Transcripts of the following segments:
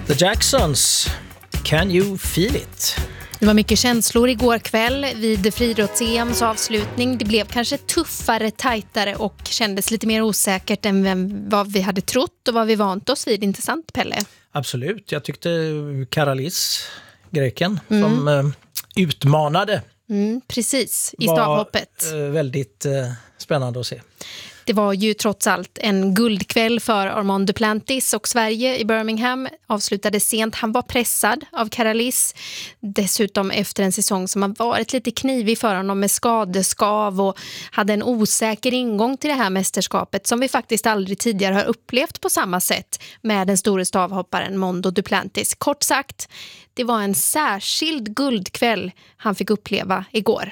The Jacksons, Can You Feel It? Det var mycket känslor igår kväll vid friidrotts-EMs avslutning. Det blev kanske tuffare, tajtare och kändes lite mer osäkert än vad vi hade trott och vad vi vant oss vid. Intressant, Pelle? Absolut. Jag tyckte Karalis, greken, som utmanade. Precis, i stavhoppet. Väldigt spännande att se. Det var ju trots allt en guldkväll för Armand Duplantis och Sverige i Birmingham. Avslutade sent. Han var pressad av Karalis. Dessutom efter en säsong som har varit lite knivig för honom med skadeskav och hade en osäker ingång till det här mästerskapet som vi faktiskt aldrig tidigare har upplevt på samma sätt med den stora stavhopparen Mondo Duplantis. Kort sagt, det var en särskild guldkväll han fick uppleva igår.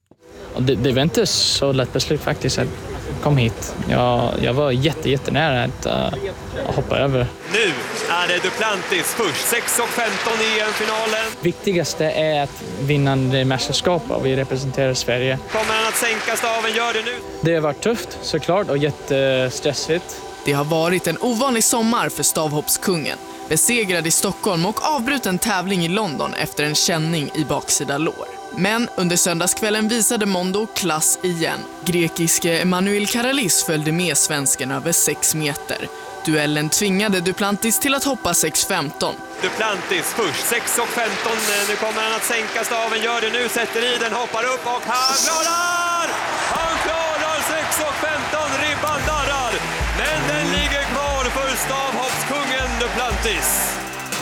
Det var inte så lätt beslut faktiskt att kom hit. Jag var jättenära att hoppa över. Nu är det Duplantis först. 6.15 i EM-finalen. Viktigaste är att vinna det mästerskapet och vi representerar Sverige. Kommer han att sänka staven? Gör det nu. Det har varit tufft såklart och jättestressigt. Det har varit en ovanlig sommar för stavhoppskungen. Besegrad i Stockholm och avbruten tävling i London efter en känning i baksida lår. Men under söndagskvällen visade Mondo klass igen. Grekiske Emanuel Karalis följde med svensken över 6 meter. Duellen tvingade Duplantis till att hoppa 6.15. Duplantis först, 6.15. Nu kommer han att sänka staven, gör det nu, sätter i den, hoppar upp och han klarar! Han klarar 6.15, ribban darrar. Men den ligger kvar för stavhoppskungen Duplantis.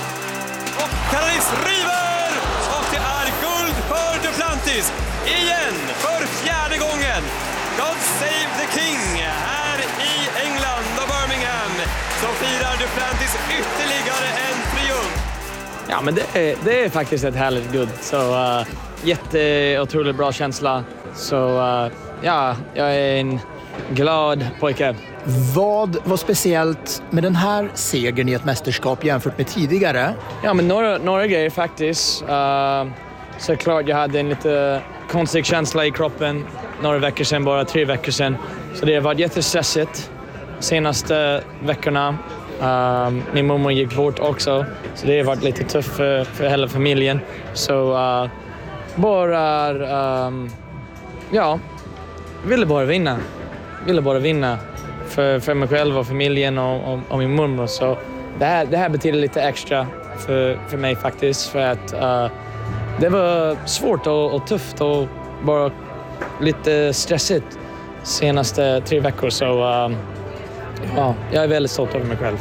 Och Karalis river! Och det är guld för Duplantis. Igen, för 4:e gången. God save the king. Här i England och Birmingham så firar Duplantis ytterligare en triumf. Ja, men det är faktiskt ett härligt guld. Så otroligt bra känsla. Så ja, jag är en glad pojke. Vad var speciellt med den här segern i ett mästerskap jämfört med tidigare? Ja, men några grejer faktiskt. Såklart jag hade en lite konstig känsla i kroppen några veckor sedan, bara 3 veckor sedan. Så det har varit jättestressigt senaste veckorna. Min mormor gick bort också, så det har varit lite tufft för hela familjen. Så ville bara vinna för mig själv och familjen och min mormor. Så det här betyder lite extra för mig faktiskt, för att det var svårt och tufft och bara lite stressigt senaste 3 veckor. Så jag är väldigt stolt över mig själv.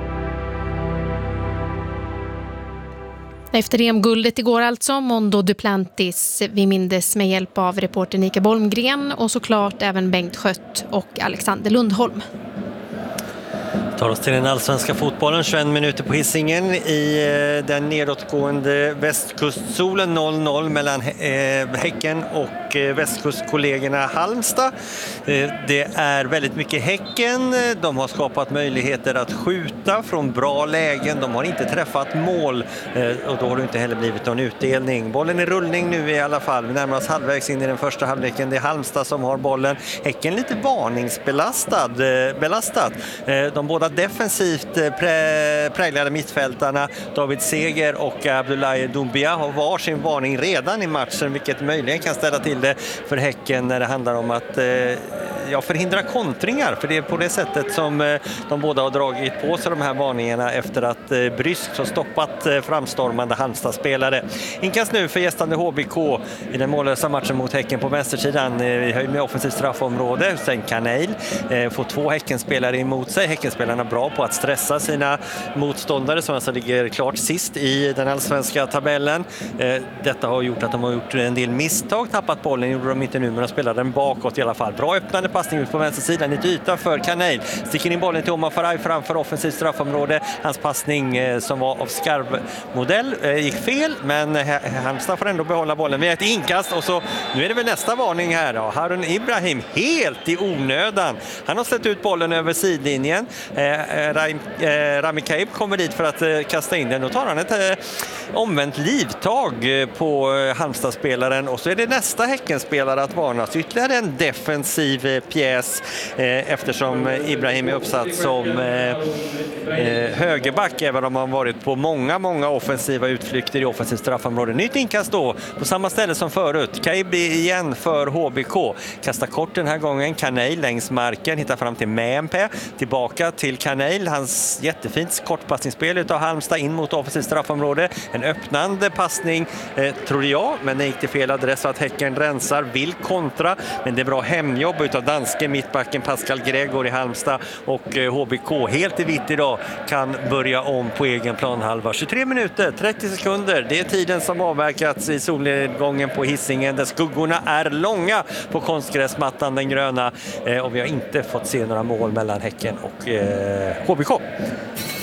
Efter EM-guldet igår alltså, Mondo Duplantis, vi mindes med hjälp av reporter Nika Bolmgren och såklart även Bengt Schött och Alexander Lundholm. Tar oss till den allsvenska fotbollen, 21 minuter på Hisingen i den nedåtgående västkustsolen, 0-0 mellan Häcken och västkustkollegorna Halmstad. Det är väldigt mycket Häcken, de har skapat möjligheter att skjuta från bra lägen, de har inte träffat mål och då har det inte heller blivit någon utdelning. Bollen är rullning nu i alla fall, vi närmar oss halvvägs in i den första halvleken, det är Halmstad som har bollen. Häcken lite varningsbelastad. De båda defensivt präglade mittfältarna David Seger och Abdoulaye Doumbia har varsin varning redan i matchen, vilket möjligen kan ställa till det för Häcken när det handlar om att förhindra kontringar, för det är på det sättet som de båda har dragit på sig de här varningarna efter att bryskt har stoppat framstormande Halmstad-spelare. Inkast nu för gästande HBK i den mållösa matchen mot Häcken på vänstersidan. Vi höjer med offensivt straffområde. Hussein Kanail får 2 Häckenspelare emot sig. Häckenspelarna bra på att stressa sina motståndare som alltså ligger klart sist i den allsvenska tabellen. Detta har gjort att de har gjort en del misstag, tappat bollen, gjorde de inte nu, men de spelade den bakåt i alla fall. Bra öppnande passning ut på vänstersidan, lite yta för Kanail. Sticker in bollen till Omar Faraj framför offensivt straffområde. Hans passning som var av skarvmodell gick fel, men Halmstad får ändå behålla bollen. Vi har ett inkast och så nu är det väl nästa varning här då. Harun Ibrahim helt i onödan. Han har släppt ut bollen över sidlinjen. Rami Kaib kommer dit för att kasta in den. Då tar han ett omvänt livtag på Halmstad-spelaren, och så är det nästa Häckenspelare att varnas. Ytterligare en defensiv pjäs eftersom Ibrahim är uppsatt som högerback, även om han varit på många offensiva utflykter i offensivt straffområde. Nytt inkast då på samma ställe som förut. Kaibi igen för HBK. Kastar kort den här gången. Kaneil längs marken, hittar fram till Mämpä. Tillbaka till Kaneil. Hans jättefint kortpassningsspel utav Halmstad in mot offensivt straffområde. En öppnande passning trodde jag, men den gick till fel adress så att Häcken rensar, vill kontra, men det är bra hemjobb utav danske mittbacken Pascal Gregor i Halmstad, och HBK helt i vitt idag kan börja om på egen planhalva. 23 minuter, 30 sekunder, det är tiden som avverkats i solnedgången på Hisingen där skuggorna är långa på konstgräsmattan, den gröna, och vi har inte fått se några mål mellan Häcken och HBK.